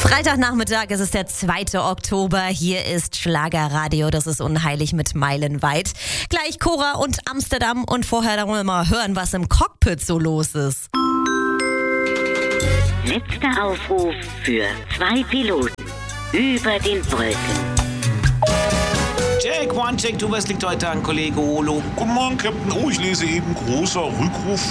Freitagnachmittag, es ist der 2. Oktober. Hier ist Schlagerradio, das ist unheilig mit Meilenweit. Gleich Cora und Amsterdam und vorher dann wollen wir mal hören, was im Cockpit so los ist. Letzter Aufruf für 2 Piloten über den Wolken. Check, one, check, two, was liegt heute an, Kollege Olo? Guten Morgen, Captain. Oh, ich lese eben großer Rückruf